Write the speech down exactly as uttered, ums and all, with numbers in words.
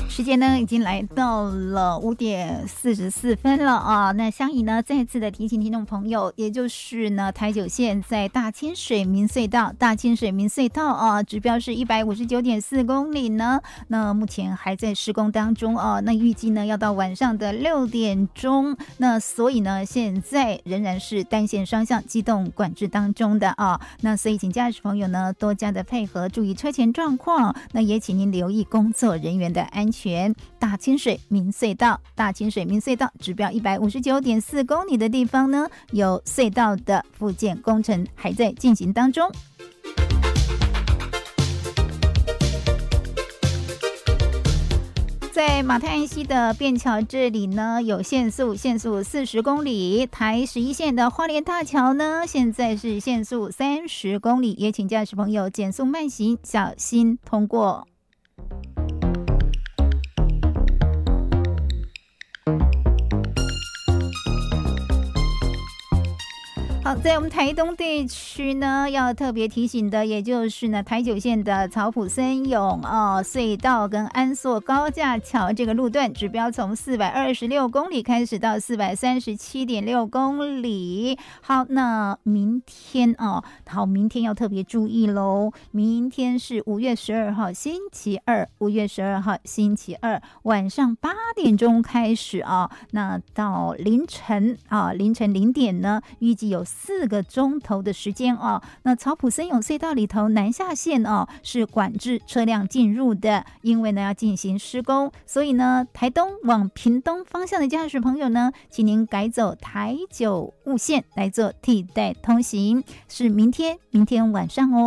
时间呢已经来到了五点四十四分了啊！那相宜呢再次的提醒听众朋友，也就是呢台九线在大清水民隧道，大清水民隧道啊，指标是一百五十九点四公里呢，那目前还在施工当中啊，那预计呢要到晚上的六点钟，那所以呢现在仍然是单线双向机动管制当中的啊，那所以请驾驶朋友呢多加的配合，注意车前状况，那也请您留意工作人员的安全。大清水民隧道，大清水民隧道指标一百五十九点四公里的地方呢，有隧道的复建工程还在进行当中。在马太安溪的便桥这里呢，有限速，限速四十公里。台十一线的花莲大桥呢，现在是限速三十公里，也请驾驶朋友减速慢行，小心通过。好，在我们台东地区呢，要特别提醒的，也就是呢台九线的草埔森永哦隧道跟安朔高架桥这个路段，指标从四百二十六公里开始到四百三十七点六公里。好，那明天哦，好，明天要特别注意喽。明天是五月十二号星期二，五月十二号星期二晚上八点钟开始啊，那到凌晨啊，凌晨零点呢，预计有四个钟头的时间哦。那草埔森永隧道里头南下线哦是管制车辆进入的，因为呢要进行施工，所以呢台东往屏东方向的驾驶朋友呢，请您改走台九雾线来做替代通行，是明天明天晚上哦。